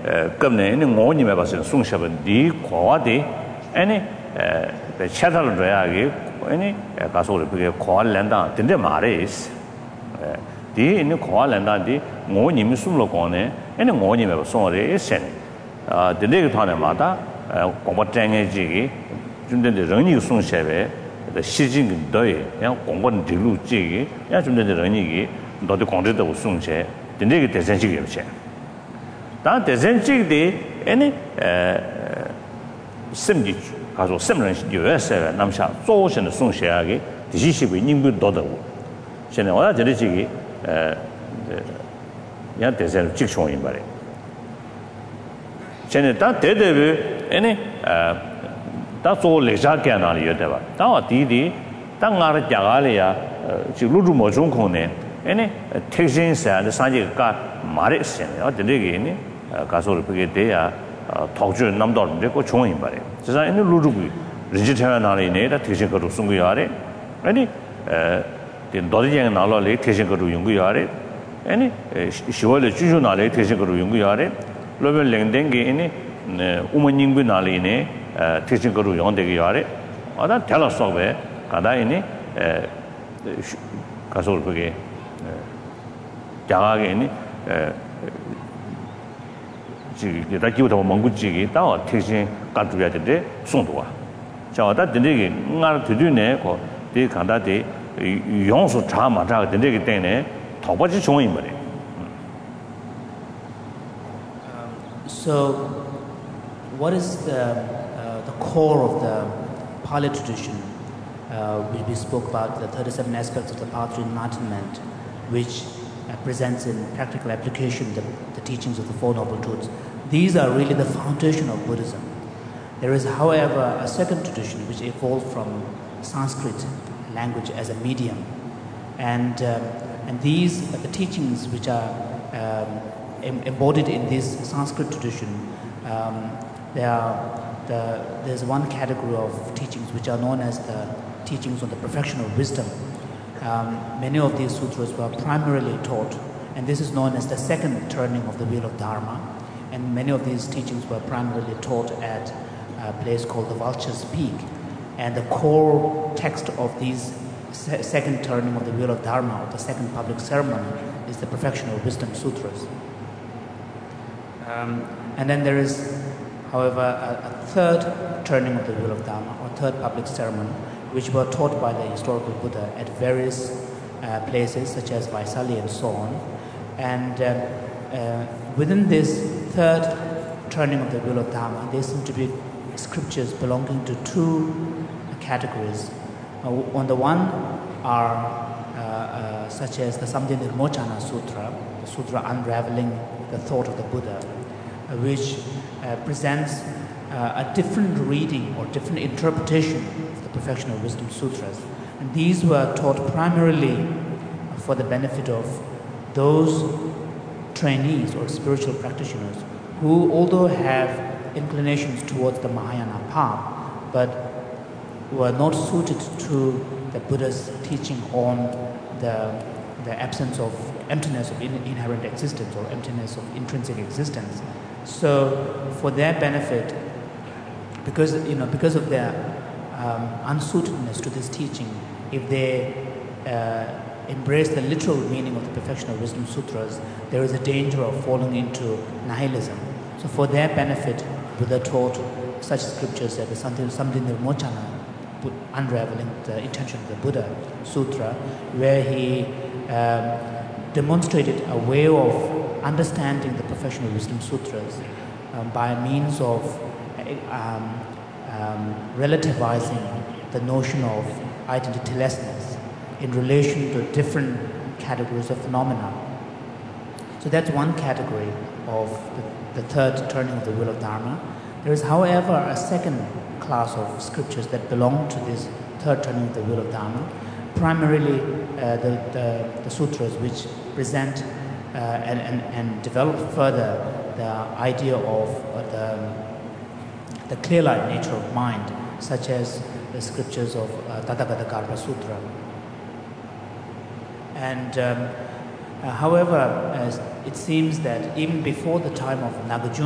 금네 이 모님에 봐서 송샤번 디 과와디 아니 차달을 줘야기 아니 가서를 그게 과알랜다 근데 말이스 디 있는 과알랜다디 모님이 숨로 거네 아니 모님에 송어리 있어 아 근데 그 마다 공부장애지기 준den데 런이 송샤베 시진 더이 그냥 공부는 뒤로 지기 야 준den데 런이기 너도 공대도 송샤 근데 그 대전식이 없어 다 대전식이 아니 심지 가서 심는 요에서 남샤 조선의 송샤하게 디시시비 님부 도다고现在我这里这个야 대전 직송인 말이에요现在다 대대비 아니 다 소레자게 나리요 대봐 다 디디 땅아를 자갈이야 지 루루 모종콘네 아니 택신사 산지가 말했어요 어디게 가서를 그게 돼야 덕주 남도인데 그 종인 말이에요 진짜 있는 루루고 리지테나 나리네 다 택신거로 숨고야래 아니 너희가 나라를 택신거로 연구야래 아니 시월에 주주 나라를 택신거로 연구야래 로벨 랭댕게 아니 우먼닝부 나리네 택신거로 연대게 야래 아다 텔라소베 가다이니 가서 그게 자가게니 지금 다 기부터 몽구지기 다 택신 가져야 되는데 송도와 자다 되게 나를 되네 그 간다데 용수 자마자 되게 때문에 더 버지 종이 말이에요. So what is the core of the Pali tradition? We spoke about the 37 aspects of the path to enlightenment, which presents in practical application the teachings of the Four Noble Truths. These are really the foundation of Buddhism. There is, however, a second tradition which evolved from Sanskrit language as a medium, and these are the teachings which are embodied in this Sanskrit tradition. There's one category of teachings which are known as the teachings on the perfection of wisdom. Many of these sutras were primarily taught, and this is known as the second turning of the wheel of Dharma, and many of these teachings were primarily taught at a place called the Vulture's Peak, and the core text of these second turning of the wheel of Dharma, or the second public ceremony, is the Perfection of Wisdom Sutras. And then there is, however, a third turning of the wheel of Dharma, or third public ceremony, which were taught by the historical Buddha at various places such as Vaisali and so on. And within this third turning of the wheel of Dharma, there seem to be scriptures belonging to two categories. On the one are such as the Samdhinirmochana Sutra, the sutra unraveling the thought of the Buddha, which presents a different reading or different interpretation of the Perfection of Wisdom Sutras. And these were taught primarily for the benefit of those trainees or spiritual practitioners who, although have inclinations towards the Mahayana path, but were not suited to the Buddha's teaching on the absence of emptiness of inherent existence or emptiness of intrinsic existence. So, for their benefit, because of their unsuitedness to this teaching, if they embrace the literal meaning of the Perfection of Wisdom Sutras, there is a danger of falling into nihilism. So, for their benefit, Buddha taught such scriptures as the Samdhinirmochana, unraveling the intention of the Buddha Sutra, where he demonstrated a way of understanding the Perfection of Wisdom Sutras by means of relativizing the notion of identitylessness in relation to different categories of phenomena. So that's one category of the third turning of the wheel of Dharma. There is, however, a second class of scriptures that belong to this third turning of the wheel of Dharma, primarily the sutras which present and develop further the idea of the clear-light nature of mind, such as the scriptures of Tathagata Sutra. And however, it seems that even before the time of Nagarjuna,